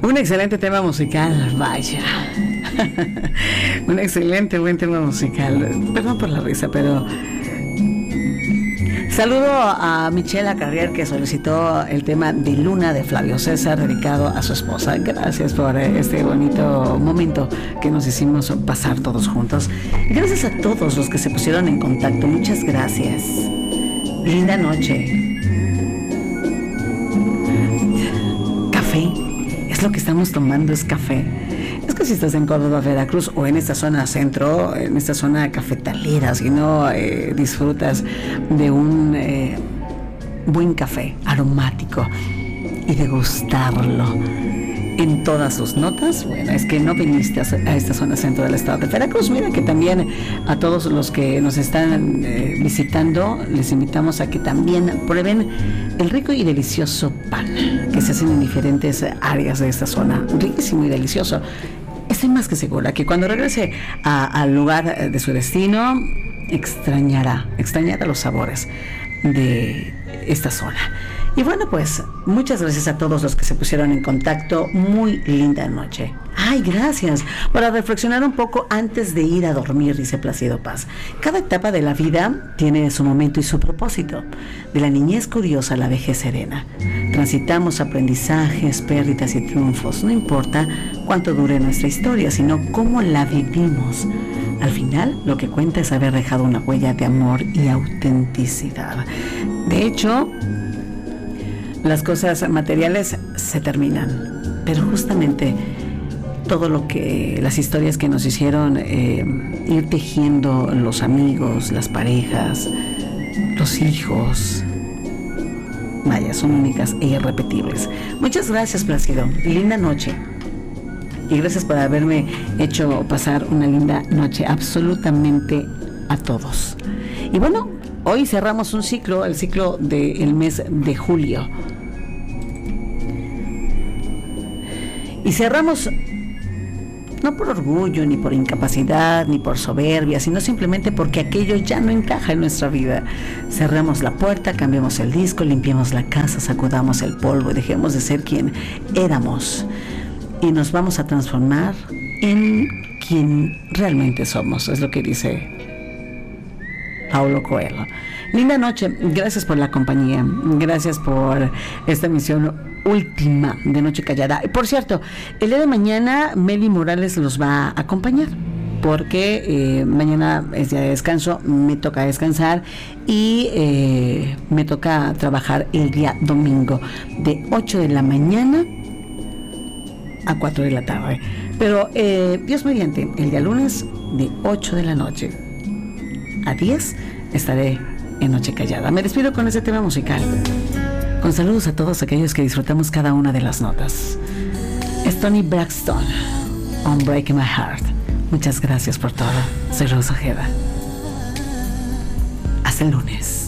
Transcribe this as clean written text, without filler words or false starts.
Un excelente tema musical, vaya. Un excelente, buen tema musical. Perdón por la risa, pero... Saludo a Michela Carrier, que solicitó el tema de Luna de Flavio César, dedicado a su esposa. Gracias por este bonito momento que nos hicimos pasar todos juntos. Gracias a todos los que se pusieron en contacto. Muchas gracias. Linda noche. Café. Es lo que estamos tomando, es café. Es que si estás en Córdoba, Veracruz o en esta zona centro, en esta zona cafetalera, si no disfrutas de un buen café aromático y degustarlo en todas sus notas, bueno, es que no viniste a esta zona centro del estado de Veracruz. Mira que también a todos los que nos están visitando, les invitamos a que también prueben el rico y delicioso pan que se hacen en diferentes áreas de esta zona. Riquísimo y delicioso. Estoy más que segura que cuando regrese al lugar de su destino, extrañará los sabores de esta zona. Y bueno, pues muchas gracias a todos los que se pusieron en contacto. Muy linda noche. Ay, gracias. Para reflexionar un poco antes de ir a dormir, dice Plácido Paz. Cada etapa de la vida tiene su momento y su propósito. De la niñez curiosa a la vejez serena. Transitamos aprendizajes, pérdidas y triunfos. No importa cuánto dure nuestra historia, sino cómo la vivimos. Al final, lo que cuenta es haber dejado una huella de amor y autenticidad. De hecho, las cosas materiales se terminan, pero justamente todo lo que, las historias que nos hicieron ir tejiendo los amigos, las parejas, los hijos, vaya, son únicas e irrepetibles. Muchas gracias, Plácido. Linda noche. Y gracias por haberme hecho pasar una linda noche absolutamente a todos. Y bueno, hoy cerramos un ciclo, el ciclo del mes de julio. Y cerramos no por orgullo, ni por incapacidad, ni por soberbia, sino simplemente porque aquello ya no encaja en nuestra vida. Cerramos la puerta, cambiemos el disco, limpiemos la casa, sacudamos el polvo y dejemos de ser quien éramos. Y nos vamos a transformar en quien realmente somos, es lo que dice Paulo Coelho. Linda noche, gracias por la compañía, gracias por esta emisión última de Noche Callada. Por cierto, el día de mañana Meli Morales los va a acompañar, porque mañana es día de descanso, me toca descansar y me toca trabajar el día domingo de 8 de la mañana a 4 de la tarde. Pero Dios mediante, el día lunes de 8 de la noche a 10 estaré en Noche Callada. Me despido con ese tema musical, con saludos a todos aquellos que disfrutamos cada una de las notas. Es Toni Braxton, Unbreaking My Heart. Muchas gracias por todo. Soy Rosa Ojeda. Hasta el lunes.